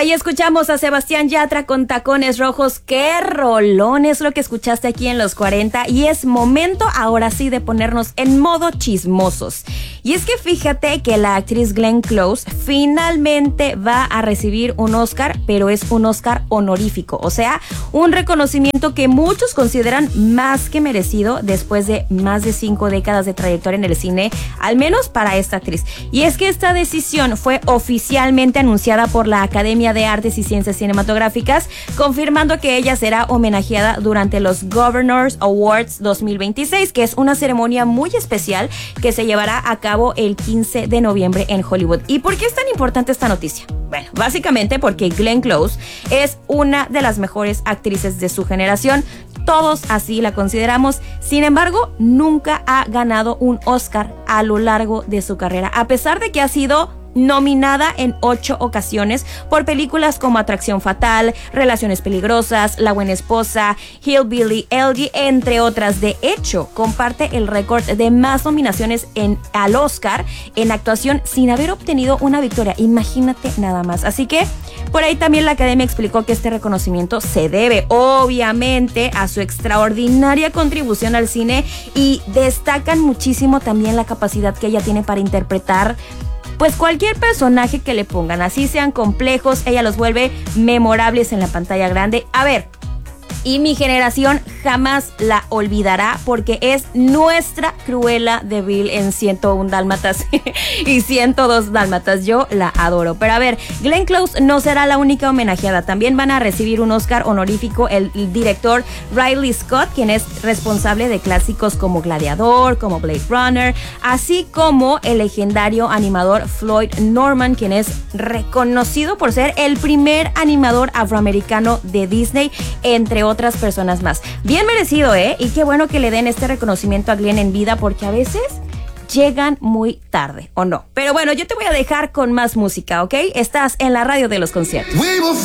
Ahí escuchamos a Sebastián Yatra con Tacones Rojos. ¡Qué rolón! Es lo que escuchaste aquí en Los 40 y es momento ahora sí de ponernos en modo chismosos. Y es que fíjate que la actriz Glenn Close finalmente va a recibir un Oscar, pero es un Oscar honorífico, o sea, un reconocimiento que muchos consideran más que merecido después de más de 5 décadas de trayectoria en el cine, al menos para esta actriz. Y es que esta decisión fue oficialmente anunciada por la Academia de Artes y Ciencias Cinematográficas, confirmando que ella será homenajeada durante los Governors Awards 2026, que es una ceremonia muy especial que se llevará a cabo el 15 de noviembre en Hollywood. ¿Y por qué es tan importante esta noticia? Bueno, básicamente porque Glenn Close es una de las mejores actrices de su generación. Todos así la consideramos. Sin embargo, nunca ha ganado un Oscar a lo largo de su carrera, a pesar de que ha sido nominada en 8 ocasiones por películas como Atracción Fatal, Relaciones Peligrosas, La Buena Esposa, Hillbilly Elegy, entre otras. De hecho, comparte el récord de más nominaciones al Oscar en actuación sin haber obtenido una victoria. Imagínate nada más. Así que por ahí también la Academia explicó que este reconocimiento se debe obviamente a su extraordinaria contribución al cine y destacan muchísimo también la capacidad que ella tiene para interpretar pues cualquier personaje que le pongan, así sean complejos, ella los vuelve memorables en la pantalla grande. A ver, y mi generación jamás la olvidará porque es nuestra Cruella de Vil en 101 Dálmatas y 102 Dálmatas. Yo la adoro. Pero a ver, Glenn Close no será la única homenajeada. También van a recibir un Oscar honorífico el director Ridley Scott, quien es responsable de clásicos como Gladiador, como Blade Runner, así como el legendario animador Floyd Norman, quien es reconocido por ser el primer animador afroamericano de Disney, entre otras personas más. Bien merecido, ¿eh? Y qué bueno que le den este reconocimiento a Glenn en vida, porque a veces llegan muy tarde, ¿o no? Pero bueno, yo te voy a dejar con más música, ¿ok? Estás en la radio de los conciertos.